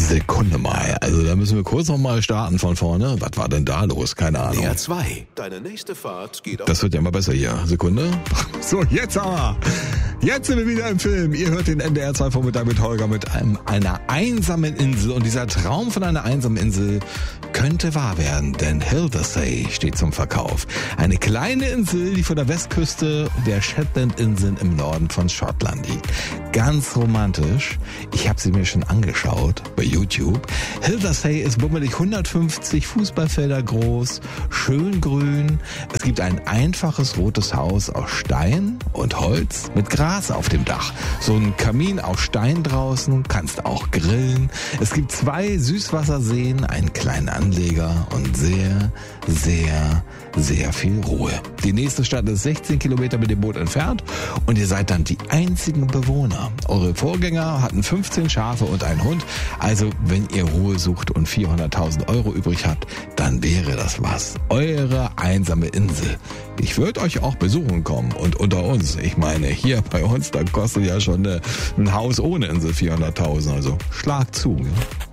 Sekunde mal. Also da müssen wir kurz nochmal starten von vorne. Was war denn da los? Keine Ahnung. NDR 2. Deine nächste Fahrt geht auf... Das wird ja immer besser hier. Sekunde. So, jetzt aber. Jetzt sind wir wieder im Film. Ihr hört den NDR 2 Vormittag mit Holger mit einer einsamen Insel. Und dieser Traum von einer einsamen Insel könnte wahr werden, denn Hildersay steht zum Verkauf. Eine kleine Insel, die vor der Westküste der Shetlandinseln im Norden von Schottland liegt. Ganz romantisch. Ich habe sie mir schon angeschaut bei YouTube. Hildersay ist bummelig 150 Fußballfelder groß, schön grün. Es gibt ein einfaches rotes Haus aus Stein und Holz mit Gras auf dem Dach. So ein Kamin aus Stein draußen, kannst auch grillen. Es gibt 2 Süßwasserseen, einen kleinen Anleger und sehr, sehr, sehr viel Ruhe. Die nächste Stadt ist 16 Kilometer mit dem Boot entfernt und ihr seid dann die einzigen Bewohner. Eure Vorgänger hatten 15 Schafe und einen Hund. Also wenn ihr Ruhe sucht und 400.000 Euro übrig habt, dann wäre das was. Eure einsame Insel. Ich würde euch auch besuchen kommen und unter uns, ich meine hier bei uns, da kostet ja schon ein Haus ohne Insel 400.000. Also schlag zu. Ja?